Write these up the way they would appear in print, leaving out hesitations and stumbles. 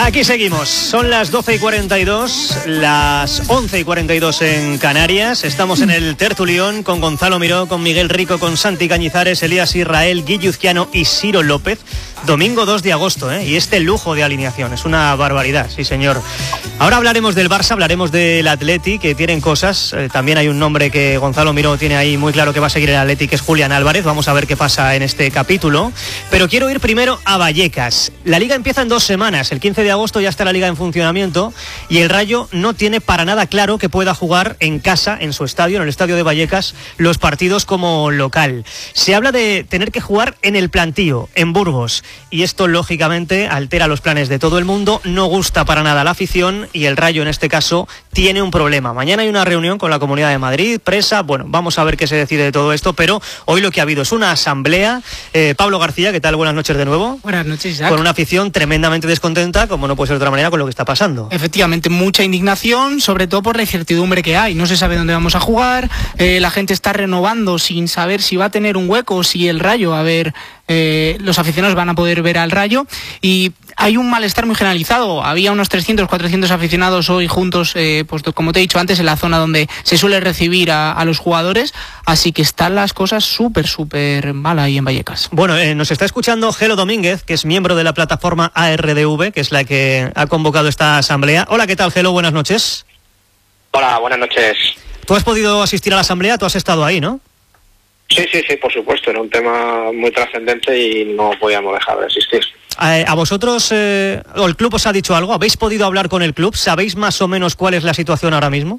Aquí seguimos, son las 12:42, las 11:42 en Canarias. Estamos en el tertulión con Gonzalo Miró, con Miguel Rico, con Santi Cañizares, Elías Israel, Guille Uzquiano y Siro López. Domingo 2 de agosto, y este lujo de alineación, es una barbaridad, sí señor. Ahora hablaremos del Barça, hablaremos del Atleti, que tienen cosas. También hay un nombre que Gonzalo Miró tiene ahí muy claro que va a seguir el Atleti, que es Julián Álvarez. Vamos a ver qué pasa en este capítulo. Pero quiero ir primero a Vallecas. La Liga empieza en 2 semanas, el 15 de agosto ya está la Liga en funcionamiento y el Rayo no tiene para nada claro que pueda jugar en casa, en su estadio, en el estadio de Vallecas, los partidos como local. Se habla de tener que jugar en el plantío, en Burgos, y esto lógicamente altera los planes de todo el mundo, no gusta para nada a la afición y el Rayo en este caso tiene un problema. Mañana hay una reunión con la Comunidad de Madrid, presa, bueno, vamos a ver qué se decide de todo esto, pero hoy lo que ha habido es una asamblea. Pablo García, ¿qué tal? Buenas noches de nuevo. Buenas noches, Isaac. Con una afición tremendamente descontenta, como no puede ser de otra manera, con lo que está pasando. Efectivamente, mucha indignación, sobre todo por la incertidumbre que hay. No se sabe dónde vamos a jugar, la gente está renovando sin saber si va a tener un hueco, si el Rayo, los aficionados van a poder ver al Rayo, y hay un malestar muy generalizado. Había unos 300, 400 aficionados hoy juntos, pues como te he dicho antes, en la zona donde se suele recibir a los jugadores, así que están las cosas súper mal ahí en Vallecas. Bueno, nos está escuchando Gelo Domínguez, que es miembro de la plataforma ARDV, que es la que ha convocado esta asamblea. Hola, ¿qué tal, Gelo? Buenas noches. Hola, buenas noches. ¿Tú has podido asistir a la asamblea? ¿Tú has estado ahí, no? Sí, por supuesto, era un tema muy trascendente y no podíamos dejar de asistir. ¿A vosotros, o el club os ha dicho algo? ¿Habéis podido hablar con el club? ¿Sabéis más o menos cuál es la situación ahora mismo?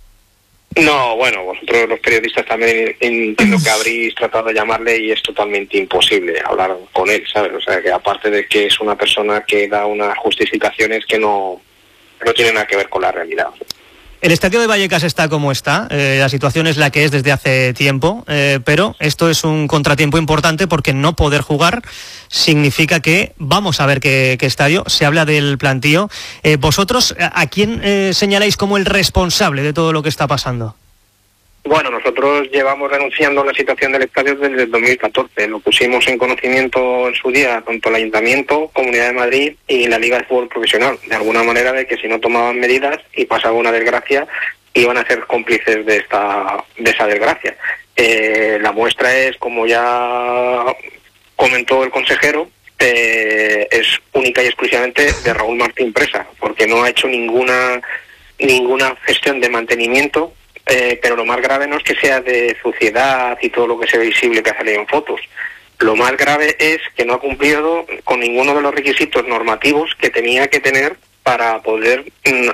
No, bueno, vosotros los periodistas también entiendo que habréis tratado de llamarle y es totalmente imposible hablar con él, ¿sabes? O sea, que aparte de que es una persona que da unas justificaciones que no tienen nada que ver con la realidad. El estadio de Vallecas está como está, la situación es la que es desde hace tiempo, pero esto es un contratiempo importante porque no poder jugar significa que vamos a ver qué estadio. Se habla del plantío. ¿Vosotros a quién señaláis como el responsable de todo lo que está pasando? Bueno, nosotros llevamos denunciando la situación del estadio desde el 2014. Lo pusimos en conocimiento en su día tanto el Ayuntamiento, Comunidad de Madrid y la Liga de Fútbol Profesional. De alguna manera de que si no tomaban medidas y pasaba una desgracia, iban a ser cómplices de esa desgracia. La muestra es, como ya comentó el consejero, es única y exclusivamente de Raúl Martín Presa, porque no ha hecho ninguna gestión de mantenimiento. Pero lo más grave no es que sea de suciedad y todo lo que sea visible que ha salido en fotos. Lo más grave es que no ha cumplido con ninguno de los requisitos normativos que tenía que tener para poder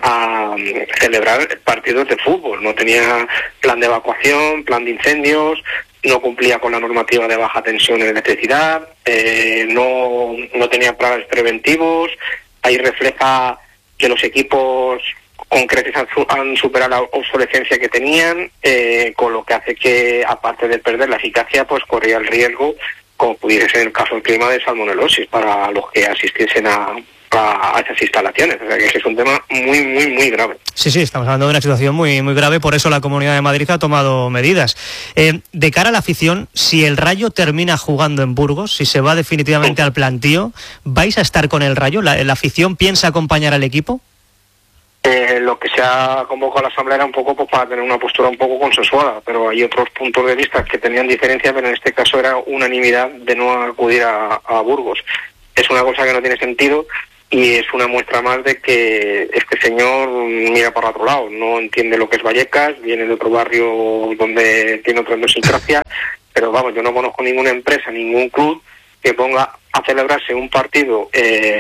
celebrar partidos de fútbol. No tenía plan de evacuación, plan de incendios, no cumplía con la normativa de baja tensión en electricidad, no tenía planes preventivos. Ahí refleja que los equipos concretos han superado la obsolescencia que tenían, con lo que hace que, aparte de perder la eficacia, pues corría el riesgo, como pudiese ser el caso del clima, de salmonelosis para los que asistiesen a esas instalaciones. O sea que es un tema muy grave. Sí, estamos hablando de una situación muy grave, por eso la Comunidad de Madrid ha tomado medidas. De cara a la afición, si el Rayo termina jugando en Burgos, si se va definitivamente al plantío, ¿vais a estar con el Rayo? ¿La afición piensa acompañar al equipo? Lo que se ha convocado a la asamblea era un poco pues, para tener una postura un poco consensuada, pero hay otros puntos de vista que tenían diferencia, pero en este caso era unanimidad de no acudir a Burgos. Es una cosa que no tiene sentido y es una muestra más de que este señor mira para otro lado, no entiende lo que es Vallecas, viene de otro barrio donde tiene otra idiosincrasia, pero vamos, yo no conozco ninguna empresa, ningún club que ponga a celebrarse un partido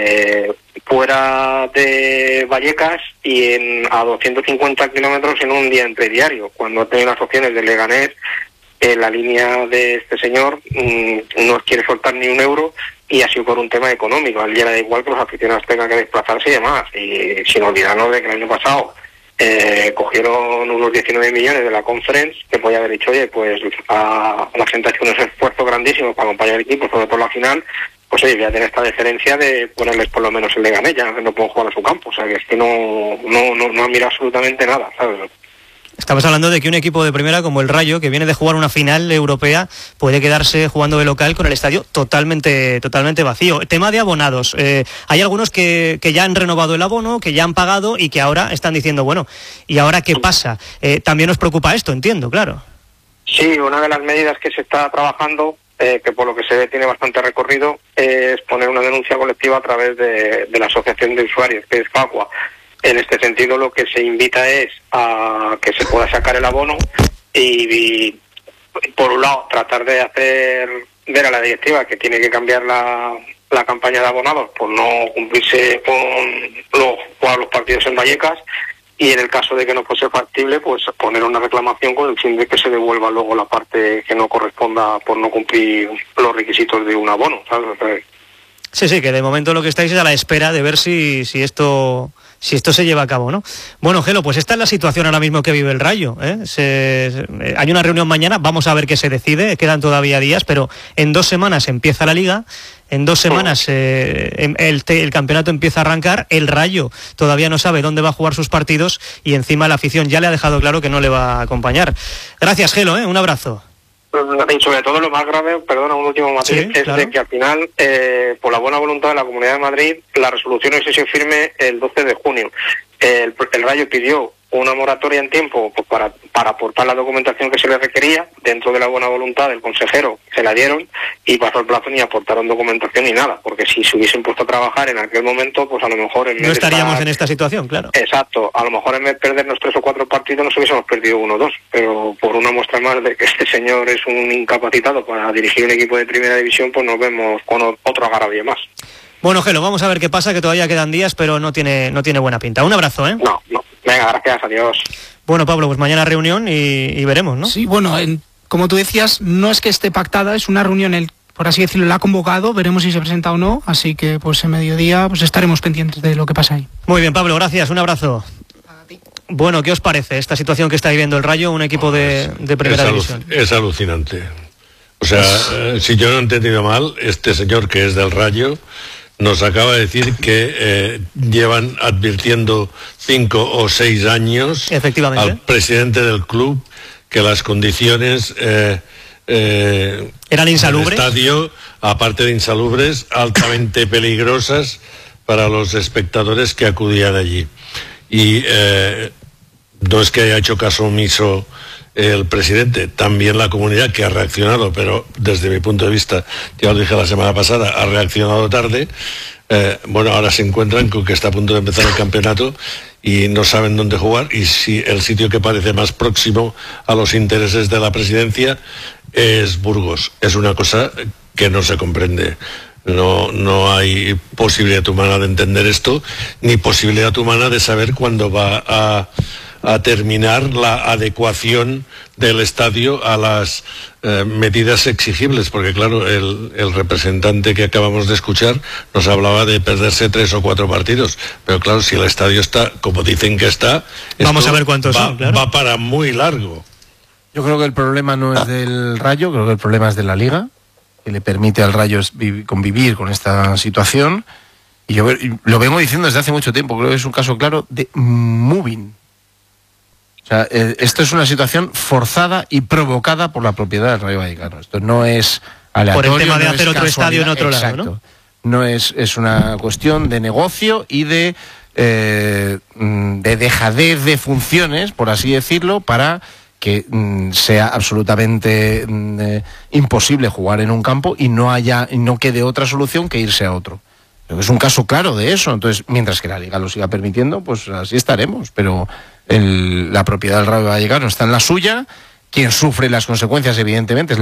fuera de Vallecas y a 250 kilómetros en un día entre diario, cuando tiene las opciones de Leganés. La línea de este señor no quiere soltar ni un euro y ha sido por un tema económico. A él ya le da igual que los aficionados tengan que desplazarse y demás, y sin olvidarnos de que el año pasado cogieron unos 19 millones de la Conference, que podía haber dicho, oye, pues a la gente ha hecho unos esfuerzos grandísimos para acompañar al equipo, sobre todo la final, pues oye, voy a tener esta deferencia de ponerles por lo menos el Leganés, ya que no pueden jugar a su campo. O sea, que es que no ha mirado absolutamente nada, ¿sabes? Estamos hablando de que un equipo de primera como el Rayo, que viene de jugar una final europea, puede quedarse jugando de local con el estadio totalmente vacío. Tema de abonados. Hay algunos que ya han renovado el abono, que ya han pagado y que ahora están diciendo, bueno, ¿y ahora qué pasa? También os preocupa esto, entiendo, claro. Sí, una de las medidas que se está trabajando, que por lo que se ve tiene bastante recorrido, es poner una denuncia colectiva a través de la Asociación de Usuarios, que es FACUA. En este sentido, lo que se invita es a que se pueda sacar el abono y por un lado, tratar de hacer ver a la directiva que tiene que cambiar la campaña de abonados por no cumplirse con jugar los partidos en Vallecas, y en el caso de que no fuese factible, pues poner una reclamación con el fin de que se devuelva luego la parte que no corresponda por no cumplir los requisitos de un abono, ¿sabes? Sí, que de momento lo que estáis es a la espera de ver si esto se lleva a cabo, ¿no? Bueno, Gelo, pues esta es la situación ahora mismo que vive el Rayo, ¿eh? Hay una reunión mañana, vamos a ver qué se decide, quedan todavía días, pero en 2 semanas empieza la Liga, en 2 semanas el campeonato empieza a arrancar, el Rayo todavía no sabe dónde va a jugar sus partidos y encima la afición ya le ha dejado claro que no le va a acompañar. Gracias, Gelo, un abrazo. Y sobre todo lo más grave, perdona, un último matiz, es claro, de que al final, por la buena voluntad de la Comunidad de Madrid, la resolución es que se firme el 12 de junio. El Rayo pidió una moratoria en tiempo pues, para aportar la documentación que se le requería, dentro de la buena voluntad del consejero se la dieron, y pasó el plazo ni aportaron documentación ni nada, porque si se hubiesen puesto a trabajar en aquel momento, pues a lo mejor no estaríamos en esta situación, claro. Exacto, a lo mejor en vez de perdernos 3 o 4 partidos nos hubiésemos perdido 1 o 2, pero por una muestra más de que este señor es un incapacitado para dirigir un equipo de primera división, pues nos vemos con otro agravio más. Bueno, Gelo, vamos a ver qué pasa, que todavía quedan días, pero no tiene buena pinta. Un abrazo, ¿eh? No. Venga, gracias, adiós. Bueno, Pablo, pues mañana reunión y veremos, ¿no? Sí, bueno, como tú decías, no es que esté pactada, es una reunión, por así decirlo, la ha convocado, veremos si se presenta o no, así que pues en mediodía pues estaremos pendientes de lo que pasa ahí. Muy bien, Pablo, gracias, un abrazo. Bueno, ¿qué os parece esta situación que está viviendo el Rayo, un equipo de primera división? Es alucinante. O sea, si yo no he entendido mal, este señor que es del Rayo nos acaba de decir que llevan advirtiendo 5 o 6 años al presidente del club que las condiciones eran insalubres. Del estadio, aparte de insalubres, altamente peligrosas para los espectadores que acudían allí. Y no es que haya hecho caso omiso el presidente, también la comunidad, que ha reaccionado, pero desde mi punto de vista, ya lo dije la semana pasada, ha reaccionado tarde. Bueno, ahora se encuentran con que está a punto de empezar el campeonato y no saben dónde jugar, y si el sitio que parece más próximo a los intereses de la presidencia es Burgos. Es una cosa que no se comprende. No hay posibilidad humana de entender esto, ni posibilidad humana de saber cuándo va a terminar la adecuación del estadio a las medidas exigibles, porque claro, el representante que acabamos de escuchar nos hablaba de perderse 3 o 4 partidos, pero claro, si el estadio está como dicen que está, vamos a ver cuántos son, claro. Va para muy largo. Yo creo que el problema no es del Rayo, creo que el problema es de la Liga, que le permite al Rayo convivir con esta situación, y yo lo vengo diciendo desde hace mucho tiempo, creo que es un caso claro de moving. O sea, esto es una situación forzada y provocada por la propiedad del Rayo Vallecano. Esto no es aleatorio. Por el tema de hacer otro estadio en otro lado, ¿no? No es una cuestión de negocio y de dejadez de funciones, por así decirlo, para que sea absolutamente imposible jugar en un campo y no quede otra solución que irse a otro. Es un caso claro de eso. Entonces, mientras que la Liga lo siga permitiendo, pues así estaremos. Pero la propiedad del Rayo Vallecano está en la suya. Quien sufre las consecuencias, evidentemente, es